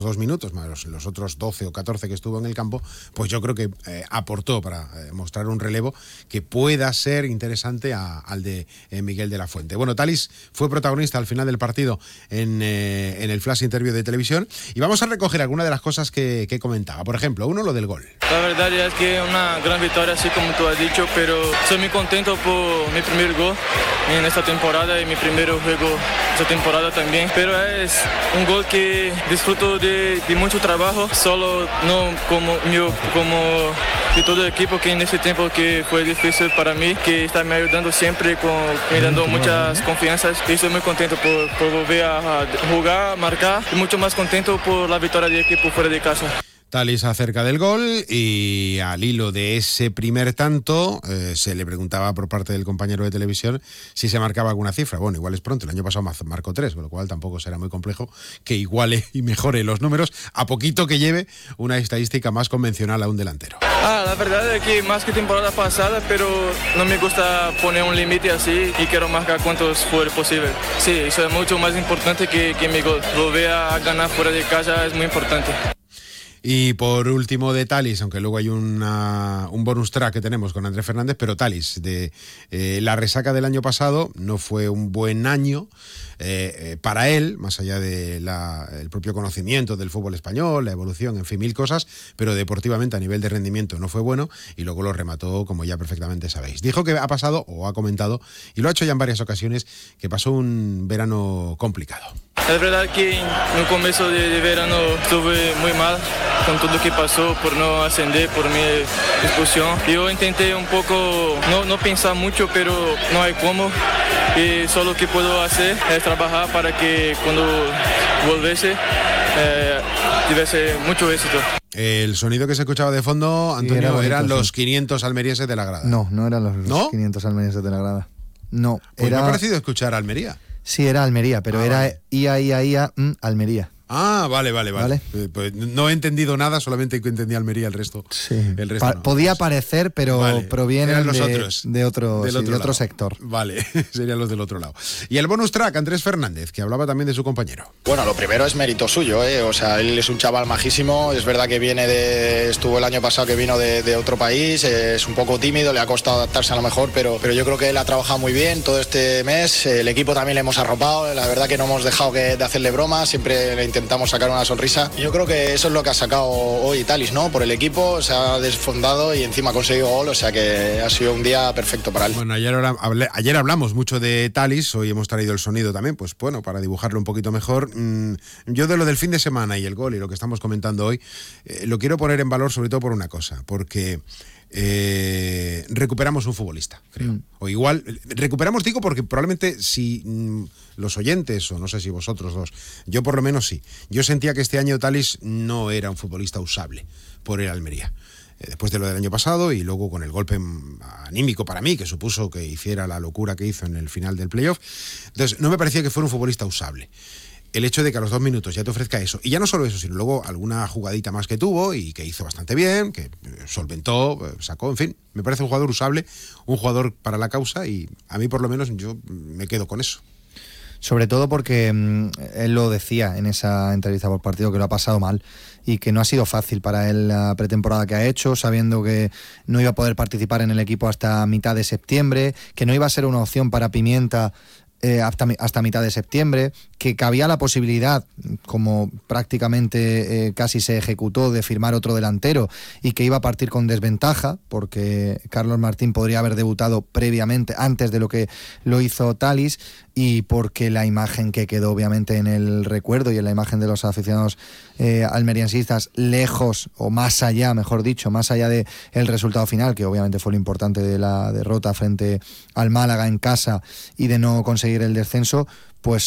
2 minutos, más los otros 12 o 14 que estuvo en el campo, pues yo creo que aportó para mostrar un relevo que pueda ser interesante al de Miguel de la Fuente. Bueno, Thalys fue protagonista al final del partido en el flash interview de televisión y vamos a recoger algunas de las cosas que comentaba. Por ejemplo, lo del gol. La verdad es que una gran victoria, así como tú has dicho, pero estoy muy contento por mi primer gol en esta temporada y mi primer juego esta temporada también. Pero es un gol que disfruto de mucho trabajo, solo no como de todo el equipo, que en ese tiempo que fue difícil para mí, que está me ayudando siempre, me dando muchas confianzas, y estoy muy contento por volver a jugar, marcar, y mucho más contento por la victoria del equipo fuera de casa. Thalys acerca del gol y al hilo de ese primer tanto se le preguntaba por parte del compañero de televisión si se marcaba alguna cifra. Bueno, igual es pronto, el año pasado marcó 3, con lo cual tampoco será muy complejo que iguale y mejore los números a poquito que lleve una estadística más convencional a un delantero. La verdad es que más que temporada pasada, pero no me gusta poner un límite así y quiero marcar cuantos fuera posible. Sí, eso es mucho más importante que mi gol. Volver a ganar fuera de casa es muy importante. Y por último de Thalys, aunque luego hay un bonus track que tenemos con Andrés Fernández, pero Thalys, de la resaca del año pasado, no fue un buen año para él, más allá del propio conocimiento del fútbol español, la evolución, en fin, 1000 cosas, pero deportivamente a nivel de rendimiento no fue bueno y luego lo remató, como ya perfectamente sabéis. Dijo que ha pasado, o ha comentado, y lo ha hecho ya en varias ocasiones, que pasó un verano complicado. Es verdad que en el comienzo de verano estuve muy mal con todo lo que pasó por no ascender, por mi expulsión. Yo intenté un poco no pensar mucho, pero no hay cómo. Y solo lo que puedo hacer es trabajar para que cuando volviese tuviese mucho éxito. El sonido que se escuchaba de fondo, Antonio, eran los 500 almerienses de la grada. No eran los ¿No? 500 almerienses de la grada. No, pues me ha parecido escuchar Almería. Sí, era Almería, pero era vale. IA, Almería. Vale. Pues no he entendido nada, solamente que entendí Almería, el resto. Sí. El resto no. Podía parecer, pero provienen de otro sector. Vale, serían los del otro lado. Y el bonus track, Andrés Fernández, que hablaba también de su compañero. Bueno, lo primero es mérito suyo, o sea, él es un chaval majísimo, es verdad que estuvo el año pasado que vino de otro país, es un poco tímido, le ha costado adaptarse a lo mejor, pero yo creo que él ha trabajado muy bien todo este mes, el equipo también le hemos arropado, la verdad que no hemos dejado de hacerle bromas, siempre le intentamos sacar una sonrisa. Yo creo que eso es lo que ha sacado hoy Thalys, ¿no? Por el equipo, se ha desfondado y encima ha conseguido gol, o sea que ha sido un día perfecto para él. Bueno, ayer hablamos mucho de Thalys, hoy hemos traído el sonido también, pues bueno, para dibujarlo un poquito mejor. Yo de lo del fin de semana y el gol y lo que estamos comentando hoy, lo quiero poner en valor sobre todo por una cosa, porque recuperamos un futbolista, creo. O igual, recuperamos, digo, porque probablemente si los oyentes, o no sé si vosotros dos, yo por lo menos sí, yo sentía que este año Thalys no era un futbolista usable por el Almería. Después de lo del año pasado y luego con el golpe anímico para mí, que supuso que hiciera la locura que hizo en el final del playoff. Entonces, no me parecía que fuera un futbolista usable. El hecho de que a los 2 minutos ya te ofrezca eso, y ya no solo eso, sino luego alguna jugadita más que tuvo y que hizo bastante bien, que solventó, sacó, en fin, me parece un jugador usable, un jugador para la causa, y a mí por lo menos yo me quedo con eso. Sobre todo porque él lo decía en esa entrevista por partido, que lo ha pasado mal y que no ha sido fácil para él la pretemporada que ha hecho, sabiendo que no iba a poder participar en el equipo hasta mitad de septiembre, que no iba a ser una opción para Pimienta hasta mitad de septiembre, que cabía la posibilidad, como prácticamente casi se ejecutó, de firmar otro delantero y que iba a partir con desventaja, porque Carlos Martín podría haber debutado previamente, antes de lo que lo hizo Thalys, y porque la imagen que quedó obviamente en el recuerdo y en la imagen de los aficionados almeriensistas, lejos o más allá, mejor dicho, más allá del resultado final, que obviamente fue lo importante de la derrota frente al Málaga en casa y de no conseguir el descenso, pues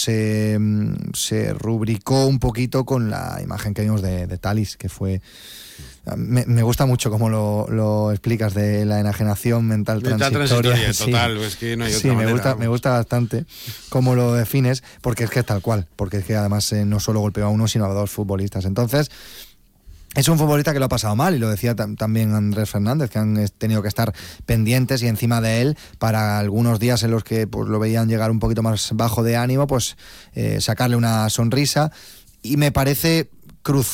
se rubricó un poquito con la imagen que vimos de Thalys, que fue... Me gusta mucho cómo lo explicas, de la enajenación mental transitoria. Total, es que no hay otra sí, manera. me gusta bastante cómo lo defines, porque es que es tal cual, porque es que además no solo golpeó a uno, sino a 2 futbolistas. Entonces, es un futbolista que lo ha pasado mal, y lo decía también Andrés Fernández, que han tenido que estar pendientes y encima de él para algunos días en los que pues lo veían llegar un poquito más bajo de ánimo, pues sacarle una sonrisa. Y me parece Cruz.